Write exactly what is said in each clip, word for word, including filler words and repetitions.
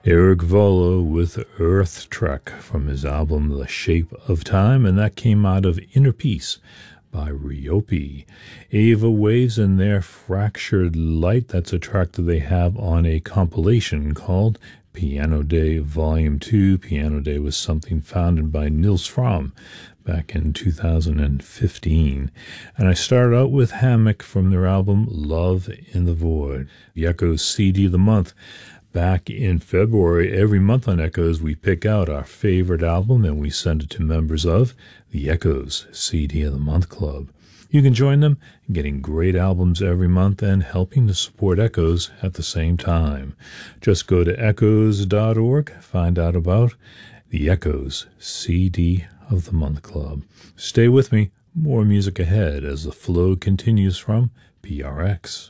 Eric Volo with Earth Trek from his album The Shape of Time, and that came out of Inner Peace by Ryopi. Ava Waves and Their Fractured Light, that's a track that they have on a compilation called Piano Day Volume two. Piano Day was something founded by Nils Fromm back in two thousand fifteen. And I started out with Hammock from their album Love in the Void, the Echoes C D of the month. Back in February, every month on Echoes, we pick out our favorite album and we send it to members of the Echoes C D of the Month Club. You can join them in getting great albums every month and helping to support Echoes at the same time. Just go to echoes dot org, find out about the Echoes C D of the Month Club. Stay with me, more music ahead as the flow continues from P R X.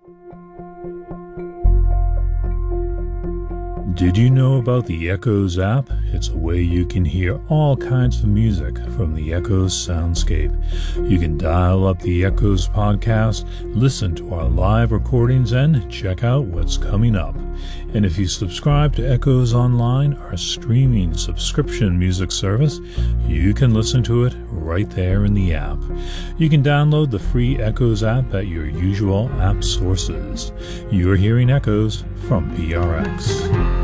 Did you know about the Echoes app? It's a way you can hear all kinds of music from the Echoes soundscape. You can dial up the Echoes podcast, listen to our live recordings, and check out what's coming up. And if you subscribe to Echoes Online, our streaming subscription music service, you can listen to it right there in the app. You can download the free Echoes app at your usual app sources. You're hearing Echoes from P R X.